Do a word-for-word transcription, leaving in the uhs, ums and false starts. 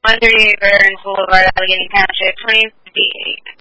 one thirty-eight Veterans Boulevard, Allegheny Township, twenty fifty-eight.